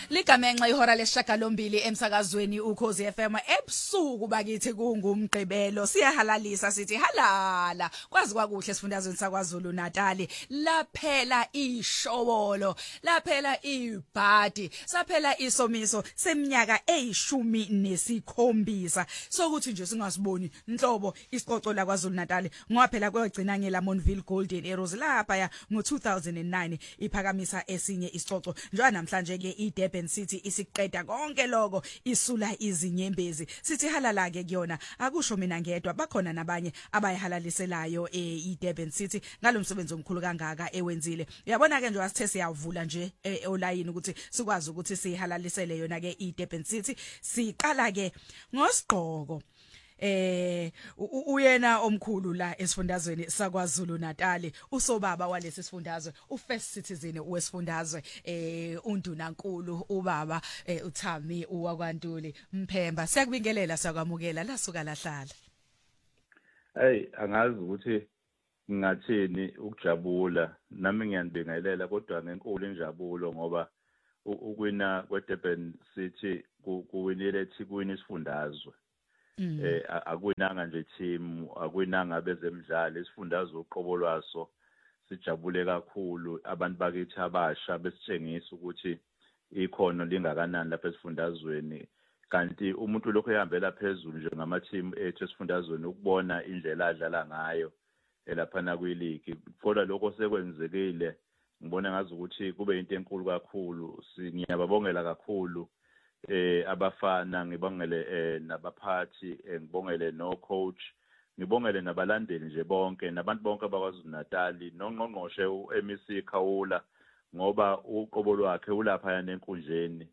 Ligamenxa ihora lesishagalombili emsakazweni uKhosi FM ebusuku bakithi kungumgqibelo siyahalalisa sithi halala kwazi kwakuhle esifundazweni sakwaZulu Natal laphela ishobolo laphela ibhadi saphela isomiso seminyaka e17 sokuthi nje singasiboni inhlobo isicoco la kwaZulu Natal ngoba phela kwegcina ngeLamontville Golden Arrows lapha ya ngo2009 iphakamisa esinye isicoco njengoba namhlanje ke iDurban City isiqeda konke lokho isula izinyembezi sithi halala ke kuyona akusho mina ngedwa bakhona nabanye abayihalaliselayo iDurban City ngalomsebenzi omkhulu kangaka ewenzile uyabona ke nje wasithe siyavula nje online ukuthi sikwazi ukuthi sihalalisele yona ke iDurban City siqala ke ngosigqoko uyena omkhulu la esifundazweni sakwaZulu Natal usobaba walesi sifundazwe uFirst Citizen wesifundazwe undunankulu ubaba uThami uwakwantuli Mphemba siyakubingelela sakwamukela lasuka lahlala angazi ukuthi ngingathini ukujabula nami ngiyanibingelela kodwa ngenkulu injabulo ngoba ukwina kweDurban City kuwinile eThekwini isifundazwe akwinanga nje team akwinanga abezemidlalo isifundazwe uqobo lwaso sijabule kakhulu abantu bakithi abasha besitshengisa ukuthi ikhono lingakanani lapha esifundazweni kanti umuntu lokho ehambela phezulu nje ngama team ethu esifundazweni ukubona indlela adlala ngayo lapha na kwileague kodwa lokho sekwenzekile ngibona ngazi ukuthi kube into enkulu kakhulu ngiyababongela kakhulu abafana ngibongele nabaphathi ngibongele no coach ngibongele nabalandeli nje bonke nabantu bonke abakwaZulu Natal nongqongqoshe uMC Khawula ngoba uqobo lwakhe ulapha yana enkundleni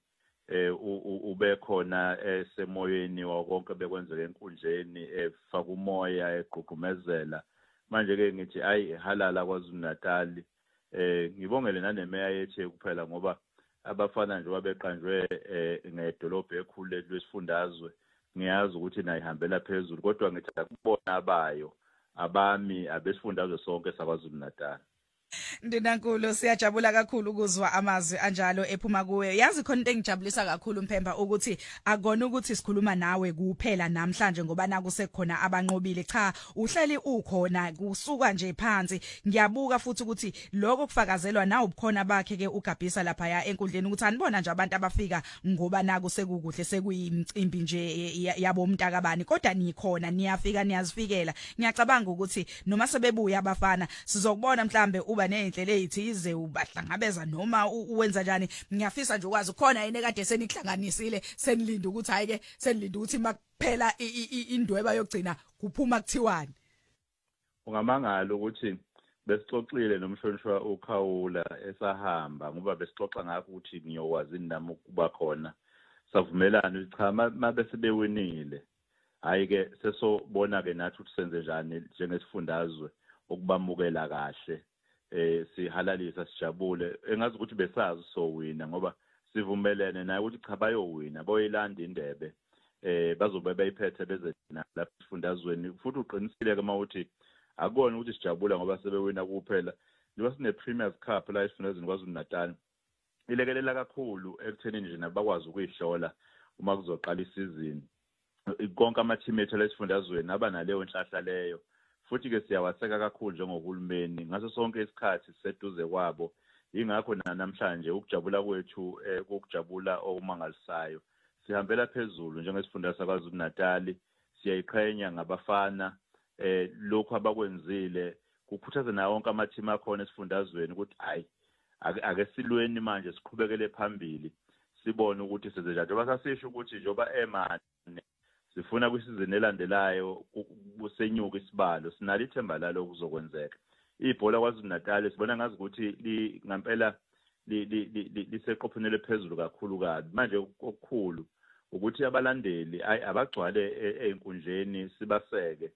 ube khona esemoyeni wonke bekwenzeka enkundleni efaka umoya egqugqumezela manje ke ngithi halala kwaZulu Natal ngibongele nanemeya yethu kuphela ngoba abafana nje wabeqanjwe ngedolobha ekhulu lesifundazwe ngiyazi ukuthi nayihambela phezulu kodwa ngithanda kubona abayo abami abesifundazwe sonke sakwaZulu Natal Ndinankulu siyajabula kakhulu ukuzwa amazwi anjalo ephuma kuwe yazi khona into engijabulisa kakhulu Mphemba ukuthi akona ukuthi sikhuluma nawe kuphela namhlanje ngoba naku sekukhona abanqobile cha uhleli ukhona kusuka nje phansi ngiyabuka futhi ukuthi lokho kufakazelwa nawo ubukhona bakhe ke ugabhisa lapha ya enkundleni ukuthi anibona nje abantu abafika ngoba naku sekukuhle sekuyimcimbi nje yabo mntakabani kodwa nikhona niyafika niyazifikela ngiyacabanga ukuthi noma sebebuya abafana sizokubona mhlambe uba nendlela ezithize ubahlangabeza noma uwenza njani ngiyafisa nje ukwazi khona yini kade senihlanganisile senilinda ukuthi hayike senilinda ukuthi makuphela indweba yokugcina kuphuma kuthiwani ungamangala ukuthi besixoxile nomshonishwa uKhawula esahamba ngoba besixoxa ngakho ukuthi ngiyokwazi nami ukuba khona savumelana ukuthi cha mabese bewinile hayike sesobona ke nathi ukuthi senze njani njengesifundazwe ukubamukela kahle sihalalisa sijabule engazi ukuthi besazi sowina ngoba sivumelene naye ukuthi cha bayowina boyilanda indebe bazobe bayiphethe beze lapha esifundazweni futhi uqinisile ke mawuthi akona ukuthi sijabula ngoba sebewina kuphela njengoba sine Premier's Cup la esifundazweni kwaZulu Natal ilekelela kakhulu ekuthenini nje nabakwazi ukuyihlola uma kuzoqala isizini konke ama team ethu lesifundazweni abanaleyo inhlahla leyo futhi ke siyawaseka kakhulu njengohulumeni ngaso sonke isikhathi seduze kwabo ingakho namhlanje ukujabula kwethu ukujabula okumangalisayo sihambela phezulu njengesifundazwe sakwaZulu Natal siyayiqhenya ngabafana lokho abakwenzile kukhuthaza na wonke ama team akhona esifundazweni ukuthi hayi ake silweni manje siqhubekele phambili sibone ukuthi sizenza njengoba sasisho ukuthi njoba emane sifuna kwisizini elandelayo kusenyuka isibalo sinalo ithemba lalo kuzokwenzeka ibhola kwaZulu Natal sibona ngazi ukuthi ngempela liseqophelele phezulu kakhulu kabi manje okukhulu ukuthi abalandeli abagcwale einkundleni sibaseke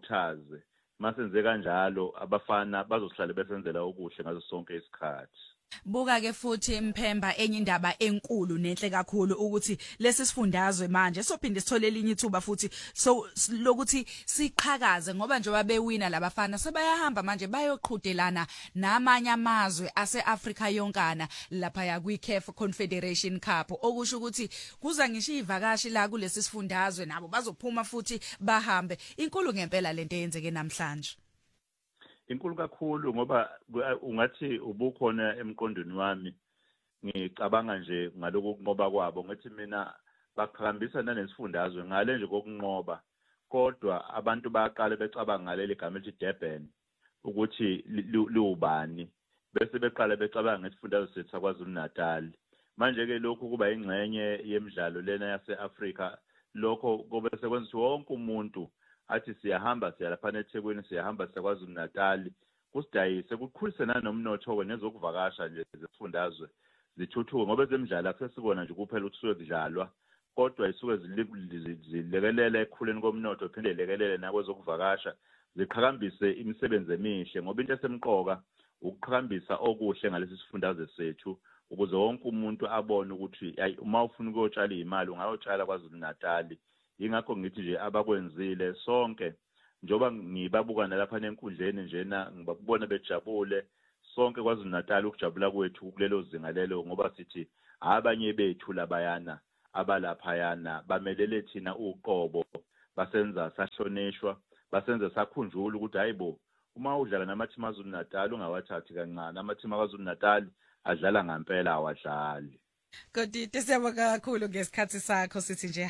sibakhuthaze masenze kanjalo abafana bazohlala besenzela okuhle ngaso sonke isikhathi Buka ke futhi Mphemba enye indaba enkulu nenhle kakhulu ukuthi lesi sifundazwe manje sophinde sithole elinye ithuba futhi so lokuthi siqhakaze ngoba njengoba bewina labafana sebayahamba manje bayoqhudelana namanye amazwe ase-Africa yonkana lapha ya kwi-CAF Confederation Cup okusho ukuthi kuza ngisho ivakashi la kulesi sifundazwe nabo bazophuma futhi bahambe inkulu ngempela lento eyenzeke namhlanje. Inkulu kakhulu ngoba ungathi ubukhona emqondweni wami ngicabanga nje ngaloko kunqoba kwabo ngathi mina bakhambisa nanesifundazwe ngale nje kokunqoba kodwa abantu bayaqala becabanga ngaleli gama elithi Durban ukuthi liubani bese beqala becabanga ngesifundazwe sethu kwaZulu Natal manje ke lokhu kuba ingxenye yemidlalo lena yase-Afrika lokho kube sekwenza ukuthi wonke umuntu athi siyahamba siya lapha eThekwini siyahamba siyaKwaZulu Natal kusidayise kukhulise nanomnotho nezokuvakasha nje zesifundazwe zithuthuke ngoba ezemidlalo akusesikona nje kuphela ukusuke kudlalwa kodwa isuke zilekelele ekukhuleni komnotho phinde lekelele nakwezokuvakasha ziqhakambise imisebenzi emihle ngoba into esemqoka ukuqhakambisa okuhle ngalesi sifundazwe sethu ukuze wonke umuntu abone ukuthi uma ufuna ukuyotshala imali ungayotshala kwaZulu Natal. Ingakho ngithi nje abakwenzile sonke njoba ngibabukana lapha nenkundleni njena ngibabona bejabule sonke kwaZulu Natal ukujabula kwethu kulelo zinga lelo ngoba sithi abanye bethu labayana abalapha yana bamelele thina uqobo basenza sahlonishwa basenza sakhunjula ukuthi hayibo uma udlala namathima kwaZulu Natal ungawathathi kancane amathima kwaZulu Natal adlala ngempela awadlali. Kodwa siyabonga kakhulu ngesikhathi sakho sithi nje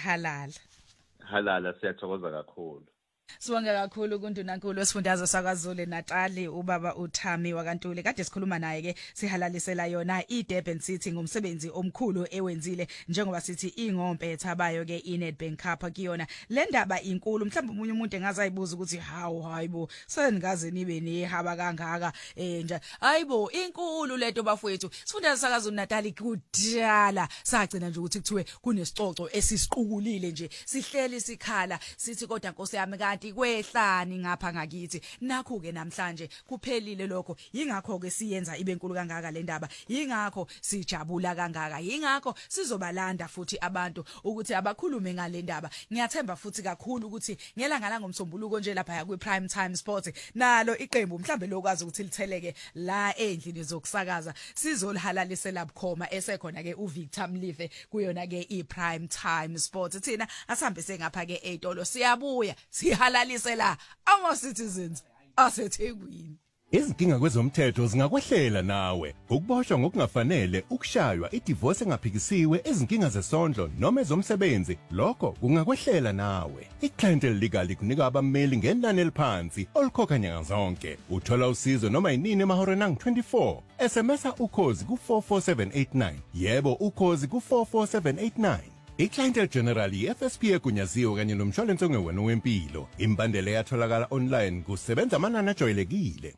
halala siyathokoza kakhulu. Sibonga kakhulu kundunankulu wesifundazwe saKwaZulu Natal ubaba uThami waKaNtuli kade sikhuluma naye ke sihalalisela yona iDurban City ngomsebenzi omkhulu ewenzile njengoba sithi ingompetha bayo ke iNedbank Cup kuyona le ndaba inkulu mhlawumbe umunye umuntu engazayibuza ukuthi hayibo seningaze nibe nehaba kangaka nje hayibo inkulu leto bafowethu sifundazwe saKwaZulu Natal kudala sagcina nje ukuthi kuthiwe kunesicoco esisiqukulile nje sihleli sikhala sithi kodwa Nkosi yami kanti kwehlani ngapha ngakithi nakho ke namhlanje kuphelile lokho yingakho ke siyenza ibe nkulu kangaka le ndaba yingakho sijabula kangaka yingakho sizobalanda futhi abantu ukuthi abakhulume ngale ndaba ngiyathemba futhi kakhulu ukuthi ngelanga la ngomsombuluko nje lapha ya kwi-Prime Time Sports nalo iqembu mhlambe lokwazi ukuthi litheleke la endlini zokusakaza sizolihalalisela bukhoma esekhona ke uVictor Mlive kuyona ke iPrime Time Sports thina asihambise ngapha ke etolo siyabuya sihalalisela ama-citizens aseThekwini. Izinkinga kwezomthetho zingakwehlela nawe. Ukuboshwa ngokungafanele, ukushaywa, idivorce engaphikisiwe, izinkinga zesondlo noma ezomsebenzi, lokho kungakwehlela nawe. Iclientele legal kunika abameli ngenani eliphansi olukhokha nyanga zonke. Uthola usizo noma yinini emahoreni angu-24. SMS-a ukhozi ku-44789. Yebo, ukhozi ku-44789. Iclientele General FSP egunyaziwe kanye nomshwalense ongewena wempilo. Imbandela yatholakala online kusebenza amanani ajwayelekile.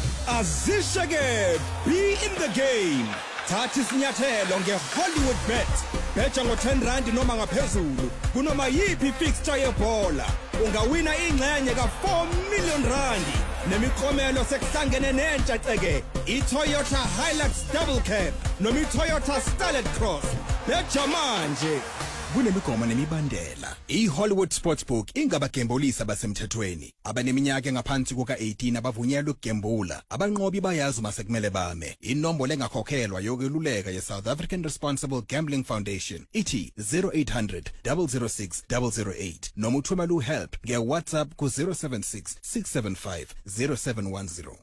Azishake be in the game. Thathi isinyathelo ngeHollywood Bet. Betha ngo-R10 noma ngaphezulu kunoma yipi fixture yebhola. Ungawina ingxenye ka4 million nemiklomelo sekuhlangene nentsha ceke iToyota Hilux Double Cab noma iToyota Starlet Cross. Betha manje kunemigomo nemibandela. iHollywood Sportsbook ingabagembulisa basemthethweni. Abaneminyaka engaphansi kuka-18 abavunyelwe ukugembula. Abanqobi bayazi uma sekumele bame. Inombolo engakhokhelwa yokweluleka ye-South African Responsible Gambling Foundation ithi 0800 006 008 noma uthumela uhelp nge-WhatsApp ku-076 675 0710.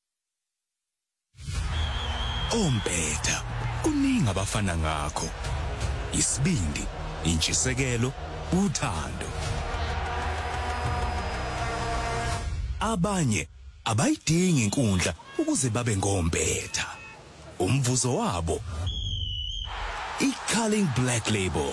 Ompetha kuningi abafana ngakho. Isibindi, intshisekelo, uthando. Abanye abayidingi inkundla ukuze babe ngompetha. Umvuzo wabo iCulling Black Label.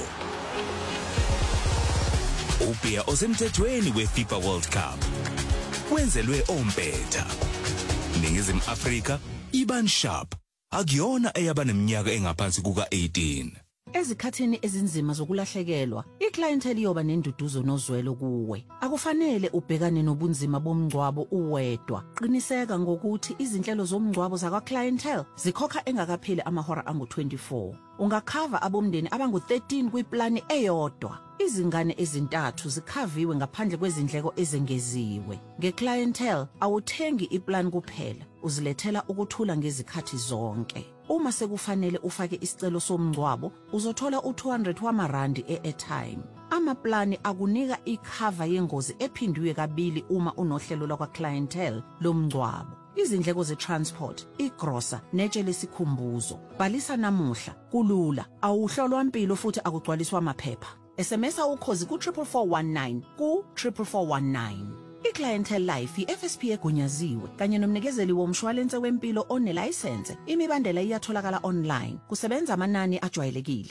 Ubia osemthethweni weFIFA World Cup. Wenzelwe ompetha. Ningizimu Afrika, Iban Sharp. Akuyona eyabaneminyaka engaphansi kuka-18. Ezikhathini ezinzima zokulahlekelwa, iclientele iyoba nenduduzo nozwelo kuwe. Akufanele ubhekane nobunzima bomngcwabo uwedwa. Qiniseka ngokuthi izinhlelo zomngcwabo zakwa clientele zikhokha engakapheli amahora angu-24. Ungakhava abomndeni abangu-13 kwiplani eyodwa. Izingane ezintathu zikhaviwe ngaphandle kwezindleko ezengeziwe. Ngeclientele awuthengi iplan kuphela, uzilethela ukuthula ngezikhathi zonke. Uma sekufanele ufake isicelo somngcwabo, uzothola u200 wamarandi e-airtime. Amaplani akunika ikhava yengozi ephindwe kabili uma unohlelo lwakwa clientele lomngcwabo. Izindleko ze-transport, igrosa, netshe lesikhumbuzo. Bhalisa namuhla, kulula, awuhlolwa impilo futhi akugcwaliswa amaphepha. SMS ukhozi ku44419 ku44419. I-Clientele Life i-FSP egunyaziwe kanye nomnikezeli womshwalense wempilo onelayisense. Imibandela iyatholakala online. Kusebenza amanani ajwayelekile.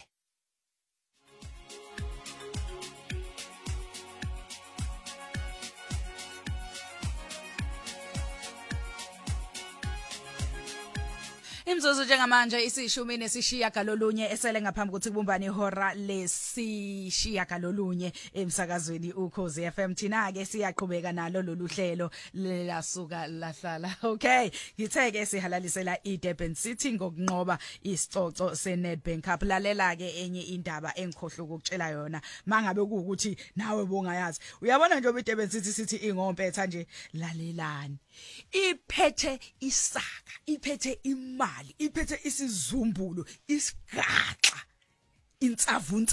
Imzuzu njengamanje isishumi nesishiya galolunye esele ngaphambi ukuthi kubumbane ihora lesishiya galolunye emsakazweni ukhozi FM. Thina ke siyaqhubeka nalo lolu hlelo lasuka lahlala. Okay, ngitheke sihalalisela iDurban City ngokunqoba isicoco seNedbank Cup. Lalela ke enye indaba engikhohla ukutshela yona mangabe ukuthi nawe bongayazi. Uyabona nje iDurban City sithi ingompetha nje, lalelani. Iphethe isaka, iphethe imali, iphethe isizumbulo, isigaxa, intsavu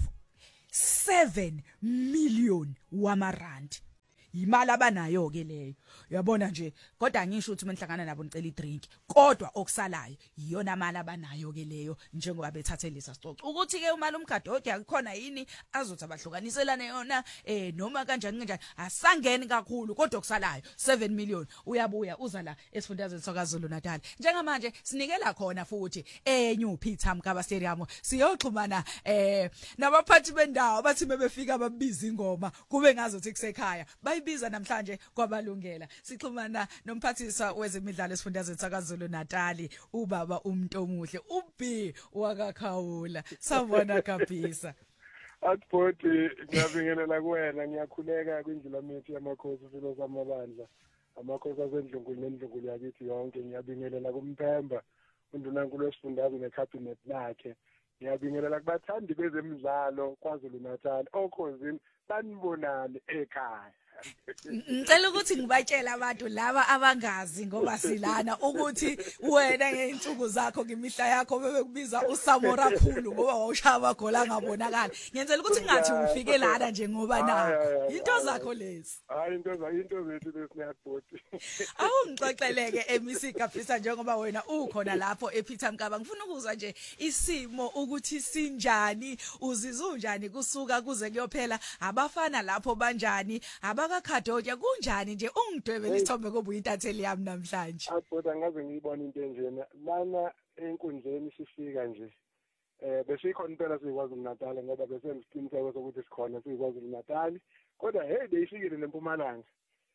7 million wamarandi. Imali abanayo ke leyo. Uyabona nje, kodwa ngisho ukuthi menhlangana nabo nicela idrink, kodwa okusalayo iyona mali abanayo ke leyo njengoba bethathe lesa sicoco. Ukuthi ke umali umgadodi akukhona yini azothi abahlukaniselane yona noma kanjani asangeni kakhulu, kodwa okusalayo 7 million. Uyabuya uza la esifundazweni saKwaZulu Natal. Njengamanje sinikela khona futhi eNew Peter Mkaba Stadium. Siyoxhumana nabaphathi bendawo bathi bebefika babiza ingoma kube ngazothi kusekhaya. Bayibiza namhlanje kwabalungela. Sixhumana nomphathisa wezemidlalo esifundazweni saKwaZulu Natal, ubaba umuntu omuhle, uB wakaKhawula. Sawubona kabisa. Athphothi ngiyabingelela kuwena, ngiyakhuleka kwindlela mithi yamakhosi silo samabandla. Amakhosi asendlungulu nendlungulu yakithi yonke, ngiyabingelela kuMphemba undunankulu wesifundazwe necabinet lakhe. Ngiyabingelela kubathandi bezemidlalo kwaZulu Natal okhosini sanibonani ekhaya. Ngicela ukuthi ngibatshela abantu laba abangazi ngoba silana ukuthi wena ngeinsuku zakho ngemihla yakho bebekubiza uSamora khulu ngoba wawushaya amagoli angabonakala. Ngiyenzela ukuthi ngathi ufike lana nje ngoba nakho into zakho lezi. Hayi into zethu lesinayaphoti. Awungixoxeleke emisika phisa njengoba wena ukhona lapho ePeter Mkaba. Ngifuna ukuzwa nje isimo ukuthi sinjani, uzizwa unjani kusuka kuze kuyophela, abafana lapho banjani, abakaKhadoja kunjani nje, ungidwebele isithombe kobuye intatheli yami namhlanje. Abhoda ngaze ngiyibona into enjena lana enkundleni sifika nje besikhona impela siyiKwaZulu Natal ngoba besenisiqiniseko sokuthi sikhona siyiKwaZulu Natal, kodwa hey beyifikile leMpumalanga.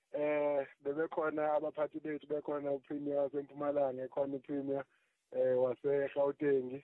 Bebekhona abaphathi bethu, bekhona uPremier waseMpumalanga, ekhona uPremier waseGauteng,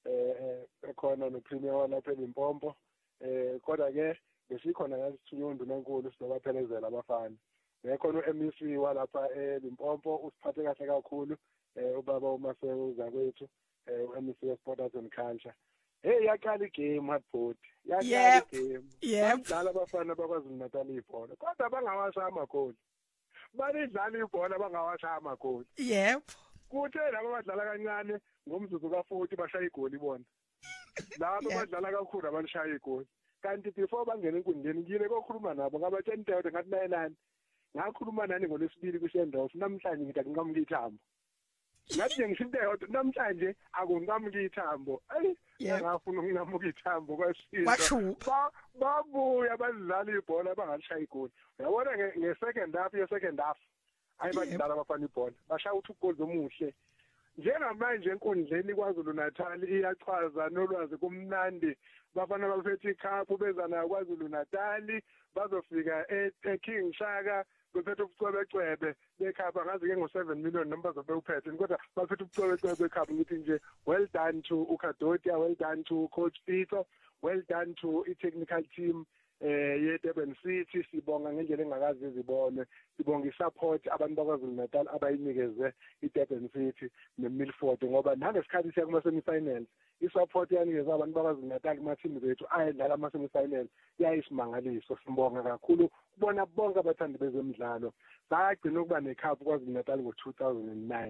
ekhona noPremier walapha eLimpopo, kodwa ke besikhona ngasithunywa undunankulu sizobaphelezela abafana. Bekhona uMEC walapha eLimpopo usiphathe kahle kakhulu, ubaba uMasebuza kwethu, uMEC weSport and Culture. Hey yaqala igame Athphothi, yaqala igame. Badlala abafana bakwaZulu Natal ibhola, kodwa bangawasha amagoli. Balidlala ibhola bangawasha amagoli. Yep. Kuthe labo badlala kancane ngomzuzu ka40 bashaya igoli bona. Labo badlala kakhulu abanishaya igoli. Kanti before bangena enkundleni ngile kokhuluma nabo ngabatshentele ngathi nayelani. Ngakhuluma nani ngolesibili kwiSendof, namhlanje ngithi nginqamuka ithambo. Ngathi nje ngisho into namhlanje akunqamuka ithambo. Ngafuna ukunqamuka ithambo kwasizwe. Babuya badlala ibhola bangashaya igoli. Uyabona nge-second half ayibadlala abafana ibhola bashaya u2 goals omuhle. Njengamanje enkundleni kwaZulu Natal iyachaza nolwazi kumnandi, bafana baphethe icup beza nayo kwaZulu Natal, bazofika eKing Shaka bephethe ubucwebecwebe bekhapha ngazi ke ngo7 million noma bazobe uphethe, kodwa baphethe ubucwebecwebe bekhapha ngithi nje well done done to uKadotia, well done to Coach Peter, well done to i-technical team ye-Durban City. Sibonga ngendlela engakazi zibone, sibonga i-support abantu bakwaZulu Natal abayinikeze i-Durban City ne-Milford, ngoba nangesikhathi siya kuma-semi-finals i-support yanikeza abantu bakwaZulu Natal kuma-team bethu ayedlala ama-semi-finals yayisimangaliso. Sibonga kakhulu kubona bonke abathandi bezemidlalo. Sagcina ukuba necup kwaZulu Natal ngo-2009,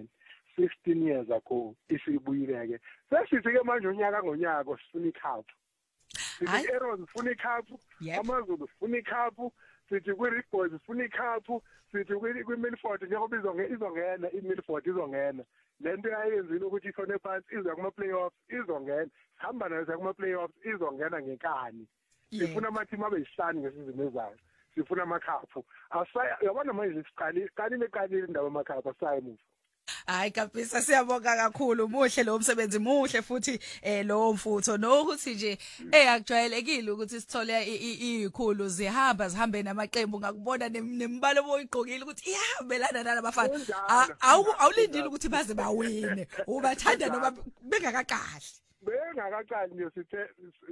16 years ago isibuyileke. Sesithi-ke manje unyaka ngonyaka sifuna icup. Sithi Arrows sifuna icup, amaZulu sifuna icup, sithi kwi-Red Boys sifuna icup, sithi kwi-Milford njengoba izongena i-Milford izongena. Lento ayenzile ukuthi ifone phansi ize kuma-playoffs izongena. Sihamba nayo kuma-playoffs izongena ngenkani. Sifuna ama-team abe-5 ngesizini ezayo. Sifuna amakhaphu. Yabona manje siqalile indaba amakhaphu asayi muva. Hayi Kapisa, siyabonga kakhulu, muhle lo msebenzi, muhle futhi lo mfutho nokuthi nje akujwayelekile ukuthi sithole izikhulu zihambe namaqembu, ngakubona nemibala oboyigqokile ukuthi ihambelana nalabafana. Awulindile ukuthi baze bawine, ubathanda noma bengakaqali. Bengakaqali nje sithe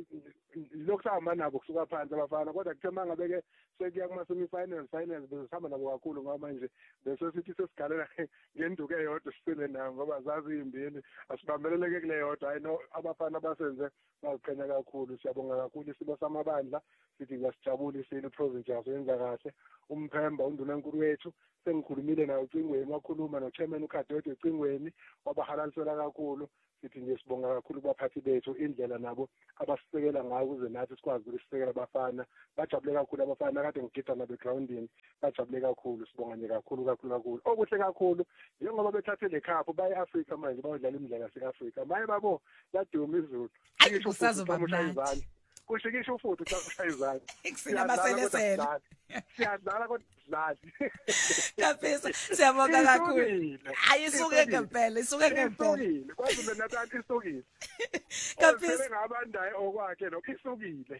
lokusahamba nabo kusuka phansi abafana, kodwa kuthe mangabeke sekuya kuma-semi-finals besihamba nabo kakhulu, ngoba manje bese sithi sesigalela ngenduku eyodwa sisele nayo, ngoba zazi imbili asibambeleleke kule yodwa. Hayi no, abafana basenze baziqhenya kakhulu. Siyabonga kakhulu isimo samabandla, sithi ngasijabulisa iprovince yaso yenza kahle. Umphemba undunankulu wethu sengikhulumile naye ucingweni, wakhuluma no-chairman uKadote ucingweni, wabahalalisela kakhulu. Sithi nje sibonga kakhulu kubaphathi bethu indlela nabo abasisekela ngayo ukuze nathi sikwazi ukusisekela abafana. Bajabule kakhulu abafana, kade ngigida nabo egroundini, bajabule kakhulu. Sibonga nje kakhulu. Okuhle kakhulu njengoba bethathe le cup baye Africa manje bayodlala imidlalo yase-Africa. Maye babo yaduma izulu. Kushikisha ufuthi xa ushaya izandla. Sinamaselesele. Siyadlala kodwa sidlali. Kapisa, siyabonga kakhulu. Ayisuke ngempela, KwaZulu Natal isukile. Kapisa ngabandayo okwakhe lokho isukile.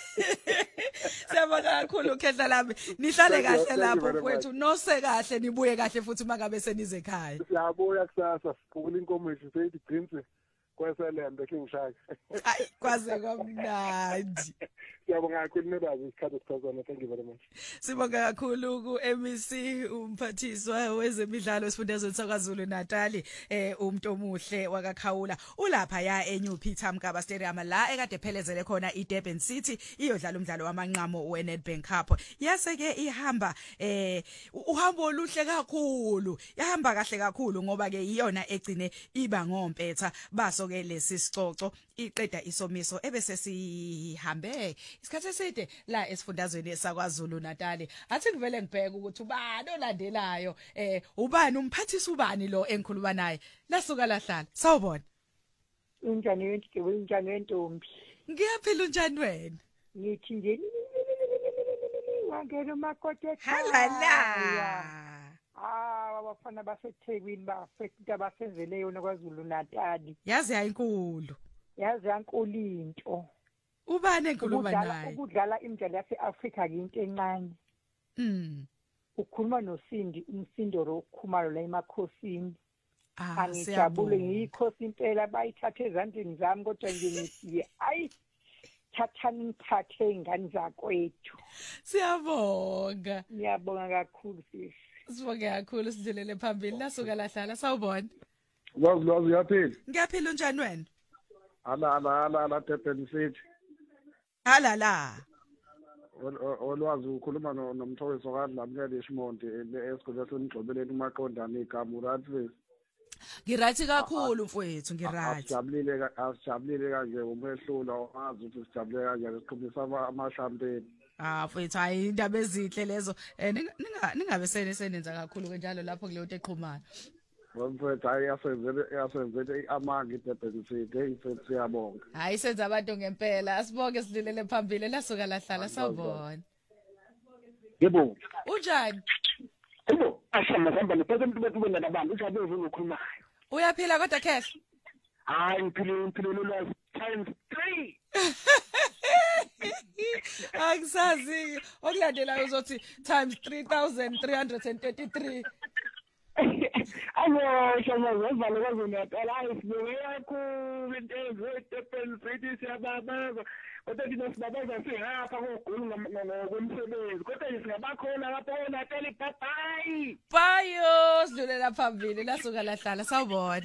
Siyabonga kakhulu uKhendla lami. Nihlale kahle lapho kwethu, nose kahle, nibuye kahle futhi mangabe senize ekhaya. Siyabuya kusasa, siphula inkomo yethu seyiqinise. Kweselembe King Shaka. Hayi kwaze kwamnandi. Siyabonga kakhulu nebazi isikhathi esikhazana. Thank you very much. Sibonga kakhulu ku-MEC umphathiswa wezemidlalo esifundazweni saKwaZulu Natal, umuntu omuhle wakaKhawula. Ulapha ya eNew Peter Mgaba Stadium la ekade phelezele khona iDurban City iyodlala umdlalo wamanqamo weNedbank Cup. Yaseke ihamba uhambo oluhle kakhulu. Yahamba kahle kakhulu ngoba ke iyona egcine iba ngompetha baso ke lesi sicoco iqeda isomiso ebese sihambe isikhathi eside la esifundazweni saKwaZulu Natal. Athi ngivele ngibheke ukuthi ubani olandelayo, ubani umphathisi ubani lo engikhuluma naye lasuka lahlala. Sawubona. Unjani wentombi? Ngiyaphila, unjani wena? Ngithi nje wangena umakoti. Halala. Abafana baseThekwini bafekta basenzele yona kwaZulu Natal. Yazi hayinkulu. Yazi yankulu into. Ubani engikhuluma naye? Ukudlala imidlalo yase-Africa into encane. Ukhuluma noSindi, umsindoro okhumalo la emakhosini. Angijabule ngiyikhosi impela, bayithathe ezandleni zami, kodwa nje ngithi ayi thathani ngithathe ingane zakwethu. Siyabonga. Ngiyabonga kakhulu sisi. Sibonga kakhulu, sidlulele phambili lasuka lahlala. Sawubona. Wazi uyaphila? Ngiyaphila, unjani wena? Ala Durban City. Halala. Olwazi ukhuluma nomthowethu kaDlamkele Ishmonti esikhule senigxobeleni umaqondana igama urathi. Ngirathi kakhulu mfowethu, ngirathi. Asijabulile kanje umhehlula wazi ukuthi sijabule kanje siqhubisa ama-champagne. Mfowethu, hayi indaba ezinhle lezo. Ningabe senenza kakhulu kanjalo lapho kuleyo nto eqhumayo. Mfowethu hayi yasenzele amanga iDurban City. Mfowethu siyabonga. Hayi senza abantu ngempela. Asibonge sidlulele phambili lasuka lahlala. Sawubona. Yebo. Unjani? Yebo, asihamba nephethe umuntu bethu bena nabantu ujabe uzokhulumayo. Uyaphila kodwa Cash? Hayi ngiphile lolwazi times 3. Akusazi okulandelayo uzothi times 3333. Alo shama zivale kwaZulu Natal ayisibonge kakhulu intezi wetepeni sithi siyababaza kodwa thina sibabaza singapha koGulu ngokomsebenzi kodwa singabakhona lapho eNatali bye bayo sidlulela phambili lasuka lahlala sawubona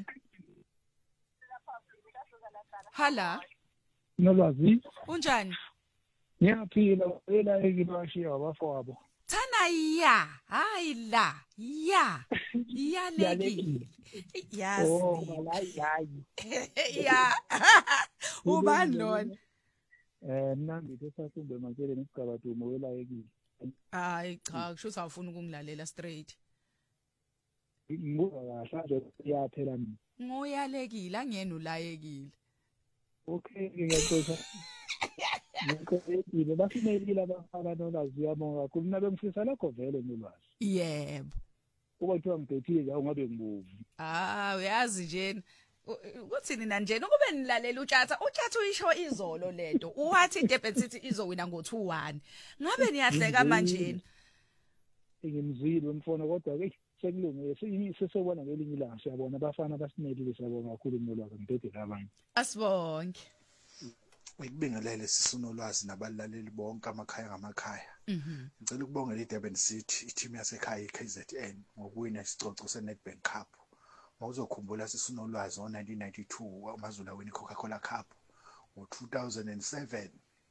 hala nolwazi unjani ngiyaphila wena ekibashiya abafowabo thana ya hayi la ya leki yazi oh malayi ya ubani lona mina ngithe sasumbe makele nesigaba dumo welayekile hayi cha kusho usawufuna ukungilalela straight ngibuza kahle nje iyaphela mina ngoyalekile angiyena ulayekile okay ngiyaxoxa ngikho bafinelile abafana nolwazi yabonga kakhulu nabe ngifisa lakho vele nolwazi yebo kuba kuthiwa ngibhethile ungabe ngibovu uyazi nje ukuthi nina nje ukube nilalela uTshatha uyisho izolo lento uwathi iDurban City izowina ngo2-1 ngabe niyahleka manje ngimzile umfona kodwa ke sekulungile sesibona ngelinye ilanga siyabona abafana abasinelile siyabonga kakhulu nolwazi ngibhede labanye asibonke Ngikubingelele sisunolwazi nabalaleli bonke amakhaya ngamakhaya. Ngicela ukubongela iDurban City i-team yasekhaya iKZN ngokuwina isicoco seNedbank Cup. Mawuzokhumbula sisunolwazi ngo1992 amazulu awina iCoca-Cola Cup. Ngo2007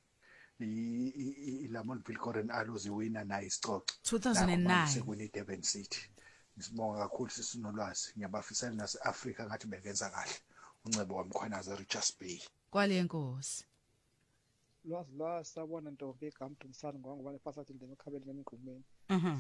iLamon Vilcoren Alozi wina nayo isicoco 2009 sekwina iDurban City. Ngisibonga kakhulu sisunolwazi ngiyabafisela naseAfrika ngathi bekenza kahle. Uncebo wamkhwanaza Richards Bay. Kwale nkosi lwazi sabona ntombi eGamdumsana ngoba nephasathi indebe ekhabeni ngemigqumeni